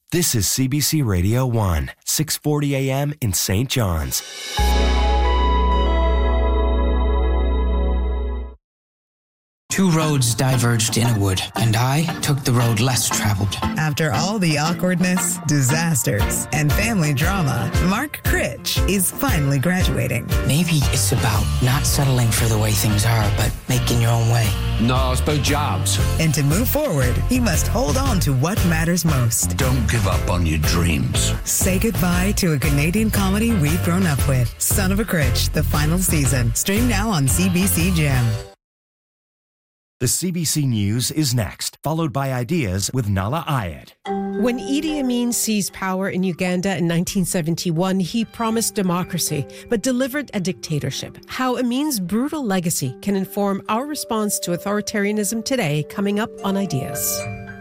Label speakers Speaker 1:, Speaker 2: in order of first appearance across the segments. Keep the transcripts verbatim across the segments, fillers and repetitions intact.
Speaker 1: This is C B C Radio one, six forty a m in Saint John's.
Speaker 2: Two roads diverged in a wood, and I took the road less traveled.
Speaker 3: After all the awkwardness, disasters, and family drama, Mark Critch is finally graduating.
Speaker 2: Maybe it's about not settling for the way things are, but making your own way.
Speaker 4: No, it's about jobs.
Speaker 3: And to move forward, he must hold on to what matters most.
Speaker 4: Don't give up on your dreams.
Speaker 3: Say goodbye to a Canadian comedy we've grown up with. Son of a Critch, the final season. Stream now on C B C Gem.
Speaker 1: The C B C News is next, followed by Ideas with Nala Ayed.
Speaker 5: When Idi Amin seized power in Uganda in nineteen seventy-one, he promised democracy, but delivered a dictatorship. How Amin's brutal legacy can inform our response to authoritarianism today, coming up on Ideas.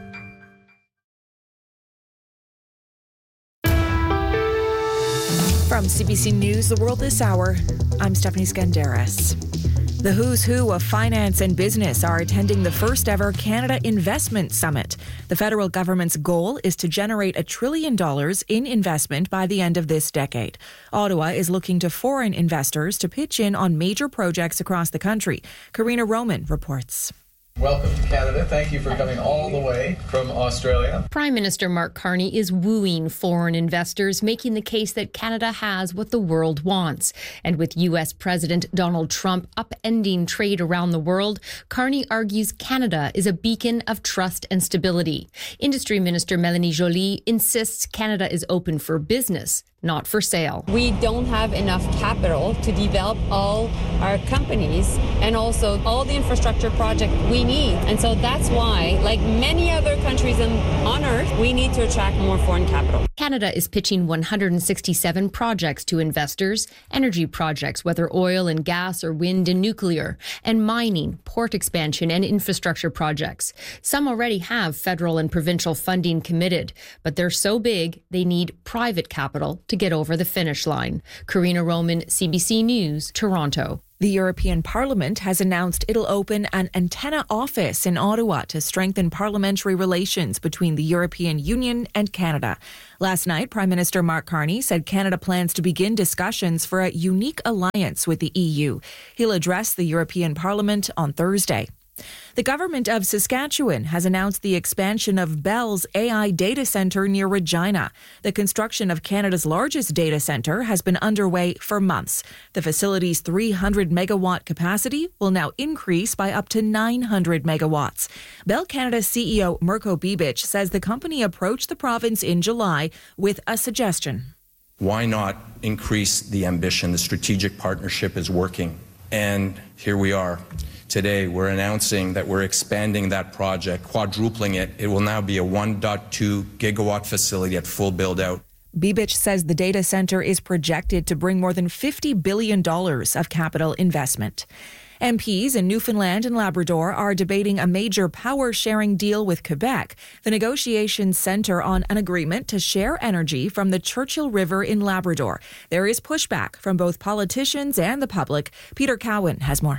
Speaker 6: From C B C News, The World This Hour, I'm Stephanie Skandaris. The who's who of finance and business are attending the first ever Canada Investment Summit. The federal government's goal is to generate a trillion dollars in investment by the end of this decade. Ottawa is looking to foreign investors to pitch in on major projects across the country. Karina Roman reports.
Speaker 7: Welcome to Canada. Thank you for coming all the way from Australia.
Speaker 8: Prime Minister Mark Carney is wooing foreign investors, making the case that Canada has what the world wants. And with U S President Donald Trump upending trade around the world, Carney argues Canada is a beacon of trust and stability. Industry Minister Mélanie Joly insists Canada is open for business, not for sale.
Speaker 9: We don't have enough capital to develop all our companies and also all the infrastructure projects we need. And so that's why, like many other countries on earth, we need to attract more foreign capital.
Speaker 8: Canada is pitching one hundred sixty-seven projects to investors, energy projects, whether oil and gas or wind and nuclear, and mining, port expansion and infrastructure projects. Some already have federal and provincial funding committed, but they're so big they need private capital to get over the finish line. Karina Roman, C B C News, Toronto.
Speaker 6: The European Parliament has announced it'll open an antenna office in Ottawa to strengthen parliamentary relations between the European Union and Canada. Last night, Prime Minister Mark Carney said Canada plans to begin discussions for a unique alliance with the E U. He'll address the European Parliament on Thursday. The government of Saskatchewan has announced the expansion of Bell's A I data centre near Regina. The construction of Canada's largest data centre has been underway for months. The facility's three hundred megawatt capacity will now increase by up to nine hundred megawatts. Bell Canada's C E O Mirko Bibic says the company approached the province in July with a suggestion.
Speaker 10: Why not increase the ambition? The strategic partnership is working. And here we are. Today, we're announcing that we're expanding that project, quadrupling it. It will now be a one point two gigawatt facility at full build-out.
Speaker 6: Bibic says the data centre is projected to bring more than fifty billion dollars of capital investment. M Ps in Newfoundland and Labrador are debating a major power-sharing deal with Quebec. The negotiations centre on an agreement to share energy from the Churchill River in Labrador. There is pushback from both politicians and the public. Peter Cowan has more.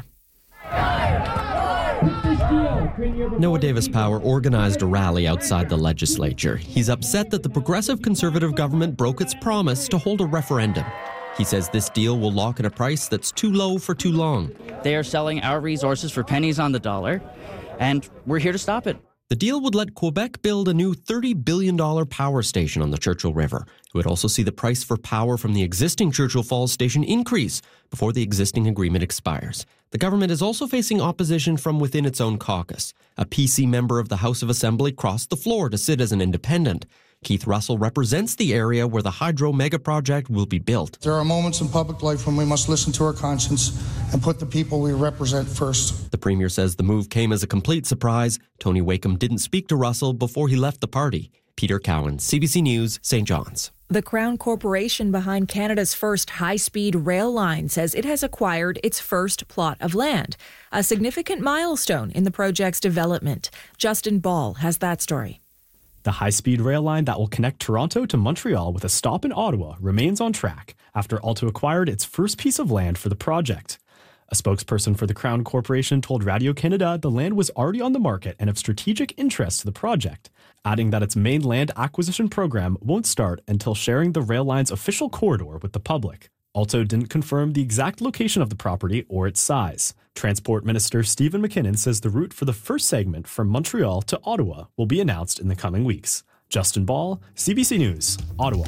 Speaker 11: Noah Davis Power organized a rally outside the legislature. He's upset that the Progressive Conservative government broke its promise to hold a referendum. He says this deal will lock in a price that's too low for too long.
Speaker 12: They are selling our resources for pennies on the dollar, and we're here to stop it.
Speaker 11: The deal would let Quebec build a new thirty billion dollars power station on the Churchill River. It would also see the price for power from the existing Churchill Falls station increase before the existing agreement expires. The government is also facing opposition from within its own caucus. A P C member of the House of Assembly crossed the floor to sit as an independent. Keith Russell represents the area where the hydro mega project will be built.
Speaker 13: There are moments in public life when we must listen to our conscience and put the people we represent first.
Speaker 11: The Premier says the move came as a complete surprise. Tony Wakeham didn't speak to Russell before he left the party. Peter Cowan, C B C News, Saint John's.
Speaker 6: The Crown Corporation behind Canada's first high-speed rail line says it has acquired its first plot of land, a significant milestone in the project's development. Justin Ball has that story.
Speaker 14: The high-speed rail line that will connect Toronto to Montreal with a stop in Ottawa remains on track after Alto acquired its first piece of land for the project. A spokesperson for the Crown Corporation told Radio-Canada the land was already on the market and of strategic interest to the project, adding that its main land acquisition program won't start until sharing the rail line's official corridor with the public. Also didn't confirm the exact location of the property or its size. Transport Minister Stephen McKinnon says the route for the first segment from Montreal to Ottawa will be announced in the coming weeks. Justin Ball, C B C News, Ottawa.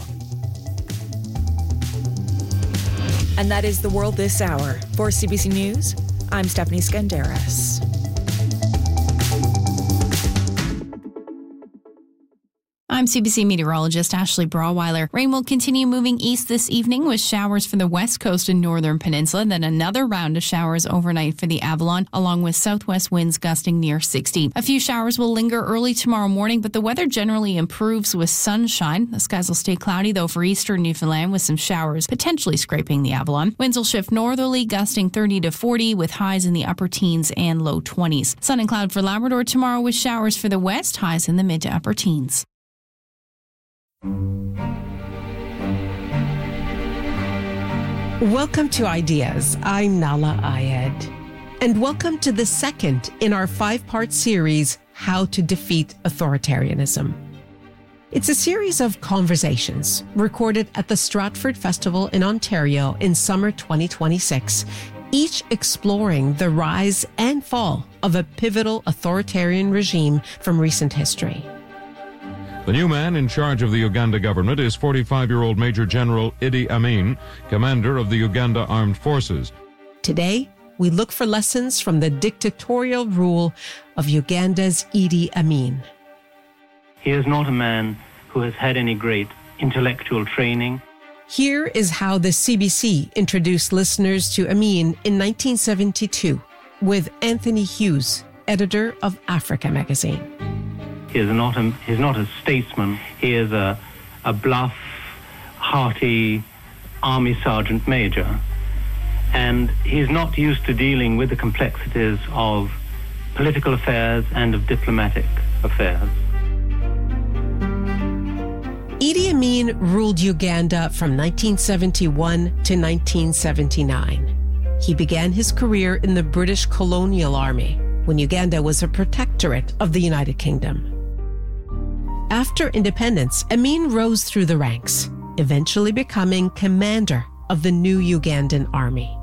Speaker 6: And that is the world this hour. For C B C News, I'm Stephanie Skandaris.
Speaker 15: I'm C B C meteorologist Ashley Brawweiler. Rain will continue moving east this evening with showers for the west coast and northern peninsula, then another round of showers overnight for the Avalon, along with southwest winds gusting near sixty. A few showers will linger early tomorrow morning, but the weather generally improves with sunshine. The skies will stay cloudy, though, for eastern Newfoundland, with some showers potentially scraping the Avalon. Winds will shift northerly, gusting thirty to forty, with highs in the upper teens and low twenties. Sun and cloud for Labrador tomorrow, with showers for the west, highs in the mid to upper teens.
Speaker 5: Welcome to Ideas. I'm Nala Ayed. And welcome to the second in our five-part series, How to Defeat Authoritarianism. It's a series of conversations recorded at the Stratford Festival in Ontario in summer twenty twenty-six, each exploring the rise and fall of a pivotal authoritarian regime from recent history.
Speaker 16: The new man in charge of the Uganda government is forty-five-year-old Major General Idi Amin, commander of the Uganda Armed Forces.
Speaker 5: Today, we look for lessons from the dictatorial rule of Uganda's Idi Amin.
Speaker 17: He is not a man who has had any great intellectual training.
Speaker 5: Here is how the C B C introduced listeners to Amin in nineteen seventy-two with Anthony Hughes, editor of Africa magazine.
Speaker 17: He is not a, he's not a statesman. He is a, a bluff, hearty army sergeant major. And he's not used to dealing with the complexities of political affairs and of diplomatic affairs.
Speaker 5: Idi Amin ruled Uganda from nineteen seventy-one to nineteen seventy-nine. He began his career in the British colonial army when Uganda was a protectorate of the United Kingdom. After independence, Amin rose through the ranks, eventually becoming commander of the new Ugandan army.